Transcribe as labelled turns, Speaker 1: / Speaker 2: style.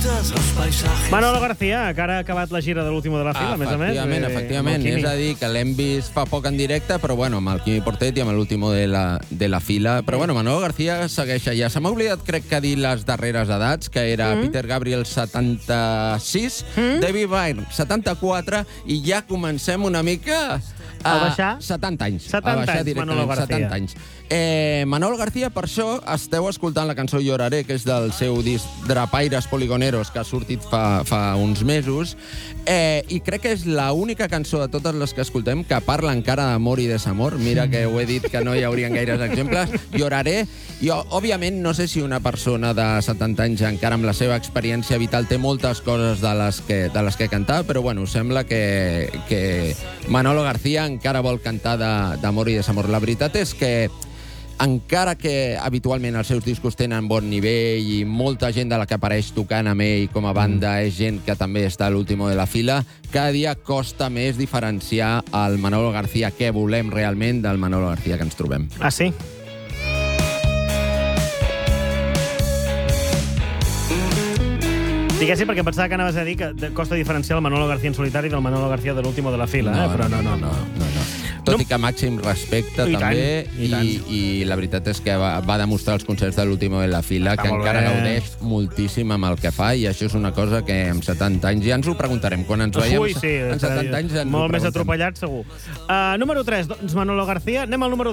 Speaker 1: sonrises, els paisatges...
Speaker 2: Manolo García, que ara ha acabat la gira de l'Último de la Fila, a més a més.
Speaker 3: Efectivament. És a dir, que l'hem vist fa poc en directe, però bueno, amb el Quimi Portet i amb l'Último de la Fila. Però bueno, Manolo García segueix allà. Se m'ha oblidat, crec que dir les darreres edats, que era Peter Gabriel, 76, David Byrne, 74, i ja comencem una mica...
Speaker 2: A baixar?
Speaker 3: 70 anys.
Speaker 2: 70 anys, Manolo García.
Speaker 3: 70 anys. Manolo García, per això, esteu escoltant la cançó Lloraré, que és del seu disc Drapaires Poligoneros, que ha sortit fa uns mesos, i crec que és l'única cançó de totes les que escoltem que parla encara d'amor i desamor. Mira que ho he dit que no hi haurien gaires exemples. Lloraré. Jo, òbviament, no sé si una persona de 70 anys, encara amb la seva experiència vital, té moltes coses de les que cantar, però bueno, sembla que Manolo García encara vol cantar d'amor i desamor. La veritat és que encara que habitualment els seus discos tenen bon nivell i molta gent de la que apareix tocant amb ell com a banda és gent que també està a l'Último de la Fila, cada dia costa més diferenciar el Manolo García que volem realment del Manolo García que ens trobem.
Speaker 2: Ah, sí? Diguéssim, perquè em pensava que anaves a dir que costa diferenciar el Manolo García en solitari del Manolo García de l'Último de la Fila, però no.
Speaker 3: Tot i que màxim respecte també, i la veritat és que va demostrar els concerts de l'Último de la Fila que encara gaudeix moltíssim amb el que fa, i això és una cosa que amb 70 anys ja ens ho preguntarem. Quan ens veiem en 70 anys ens ho preguntem.
Speaker 2: Molt més atropellat, segur. Número 3, doncs Manolo García. Anem al número